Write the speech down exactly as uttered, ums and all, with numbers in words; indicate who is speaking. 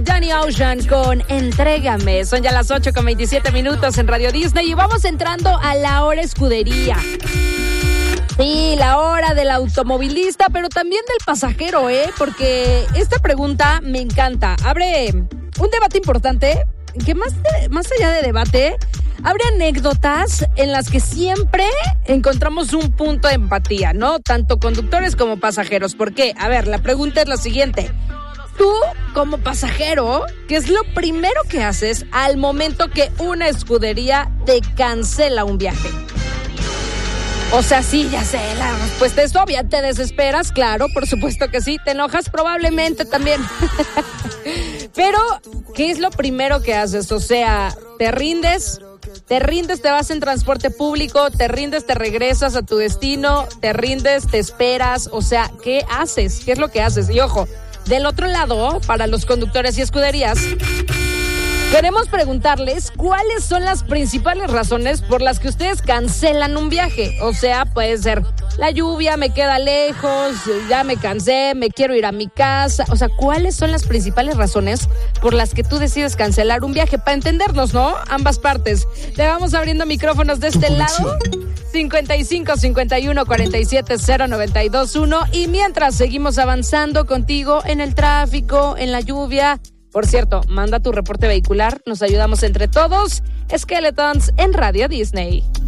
Speaker 1: Danny Ocean con Entrégame. Son ya las ocho con veintisiete minutos en Radio Disney y vamos entrando a la hora escudería. Sí, la hora del automovilista, pero también del pasajero, ¿eh? Porque esta pregunta me encanta. Abre un debate importante que más, de, más allá de debate, abre anécdotas en las que siempre encontramos un punto de empatía, ¿no? Tanto conductores como pasajeros. ¿Por qué? A ver, la pregunta es la siguiente. Tú, como pasajero, ¿qué es lo primero que haces al momento que una escudería te cancela un viaje? O sea, sí, ya sé, la respuesta es obvia. ¿Te desesperas? Claro, por supuesto que sí. ¿Te enojas? Probablemente también. Pero, ¿qué es lo primero que haces? O sea, ¿te rindes? ¿Te rindes? ¿Te vas en transporte público? ¿Te rindes? ¿Te regresas a tu destino? ¿Te rindes? ¿Te esperas? O sea, ¿qué haces? ¿Qué es lo que haces? Y ojo, del otro lado, para los conductores y escuderías, queremos preguntarles cuáles son las principales razones por las que ustedes cancelan un viaje. O sea, puede ser la lluvia, me queda lejos, ya me cansé, me quiero ir a mi casa. O sea, ¿cuáles son las principales razones por las que tú decides cancelar un viaje? Para entendernos, ¿no? Ambas partes. Le vamos abriendo micrófonos de este lado. cincuenta y cinco, cincuenta y uno, cuarenta y siete, cero, noventa y dos, uno. Y mientras seguimos avanzando contigo en el tráfico, en la lluvia. Por cierto, manda tu reporte vehicular, nos ayudamos entre todos. Skeletons en Radio Disney.